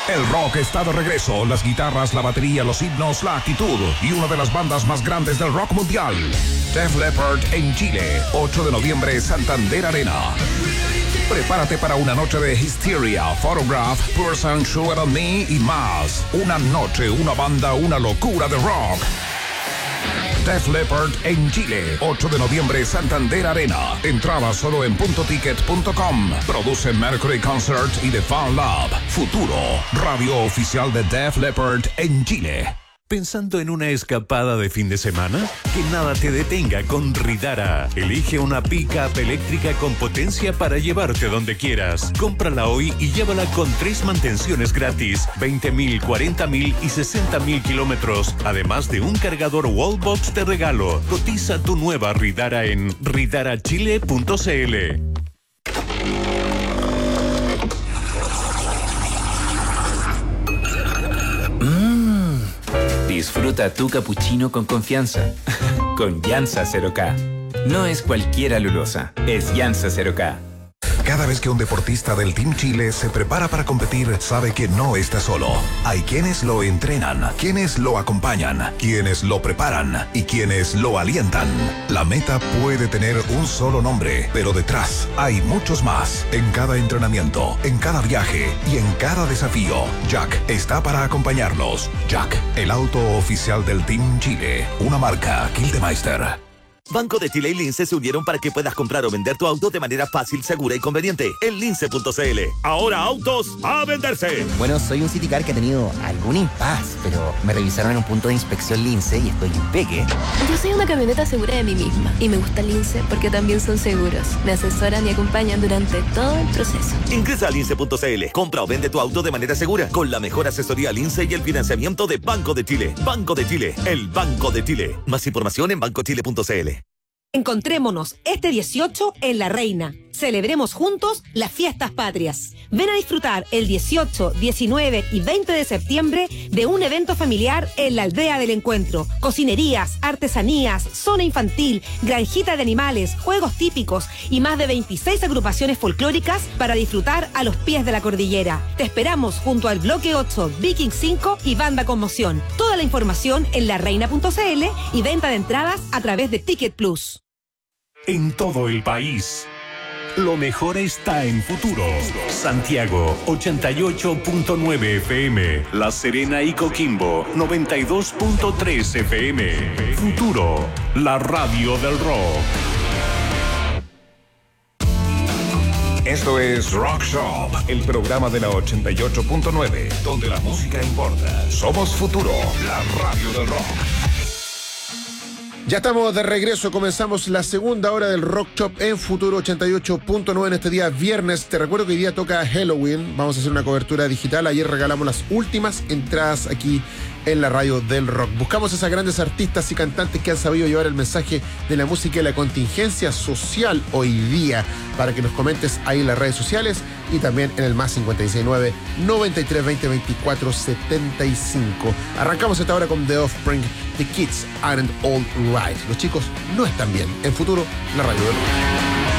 El rock está de regreso. Las guitarras, la batería, los himnos, la actitud y una de las bandas más grandes del rock mundial. Def Leppard en Chile, 8 de noviembre, Santander Arena. Prepárate para una noche de Hysteria, Photograph, Person, Sugar and Me y más. Una noche, una banda, una locura de rock. Def Leppard en Chile, 8 de noviembre, Santander Arena. Entrada solo en puntoticket.com. Produce Mercury Concert y The Fan Lab. Futuro, radio oficial de Def Leppard en Chile. ¿Pensando en una escapada de fin de semana? Que nada te detenga con Ridara. Elige una pick-up eléctrica con potencia para llevarte donde quieras. Cómprala hoy y llévala con 3 mantenciones gratis, 20.000, 40.000 y 60.000 kilómetros. Además de un cargador Wallbox de regalo. Cotiza tu nueva Ridara en ridarachile.cl. Disfruta tu cappuccino con confianza. Con Llanza 0K. No es cualquier alulosa, es Llanza 0K. Cada vez que un deportista del Team Chile se prepara para competir, sabe que no está solo. Hay quienes lo entrenan, quienes lo acompañan, quienes lo preparan y quienes lo alientan. La meta puede tener un solo nombre, pero detrás hay muchos más. En cada entrenamiento, en cada viaje y en cada desafío, Jack está para acompañarlos. Jack, el auto oficial del Team Chile, una marca Gildemeister. Banco de Chile y Lince se unieron para que puedas comprar o vender tu auto de manera fácil, segura y conveniente en lince.cl. Ahora autos a venderse. Bueno, soy un Citicar que ha tenido algún impas, pero me revisaron en un punto de inspección Lince y estoy impeque. Yo soy una camioneta segura de mí misma y me gusta Lince porque también son seguros. Me asesoran y acompañan durante todo el proceso. Ingresa a lince.cl. Compra o vende tu auto de manera segura con la mejor asesoría Lince y el financiamiento de Banco de Chile. Banco de Chile, el Banco de Chile. Más información en bancochile.cl. Encontrémonos este 18 en La Reina. Celebremos juntos las fiestas patrias. Ven a disfrutar el 18, 19 y 20 de septiembre de un evento familiar en la Aldea del Encuentro. Cocinerías, artesanías, zona infantil, granjita de animales, juegos típicos y más de 26 agrupaciones folclóricas para disfrutar a los pies de la cordillera. Te esperamos junto al Bloque 8, Viking 5 y Banda Conmoción. Toda la información en lareina.cl y venta de entradas a través de Ticket Plus. En todo el país, lo mejor está en Futuro. Santiago, 88.9 FM. La Serena y Coquimbo, 92.3 FM. Futuro, la radio del rock. Esto es Rock Shop, el programa de la 88.9, donde la música importa. Somos Futuro, la radio del rock. Ya estamos de regreso, comenzamos la segunda hora del Rock Shop en Futuro 88.9 en este día viernes. Te recuerdo que hoy día toca Halloween, vamos a hacer una cobertura digital. Ayer regalamos las últimas entradas aquí en la radio del rock. Buscamos a esas grandes artistas y cantantes que han sabido llevar el mensaje de la música y la contingencia social hoy día, para que nos comentes ahí en las redes sociales y también en el más 569 93 20 24 75. Arrancamos esta hora con The Offspring. The Kids Aren't All Right. Los chicos no están bien. En Futuro, la radio del rock.